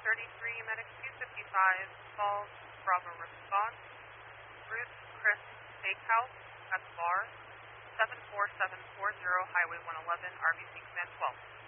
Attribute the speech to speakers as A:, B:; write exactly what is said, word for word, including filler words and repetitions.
A: thirty-three, medic two fifty-five, calls Bravo response, Ruth Chris Steakhouse at the bar, seven four seven four zero Highway one eleven, R B C Command twelve.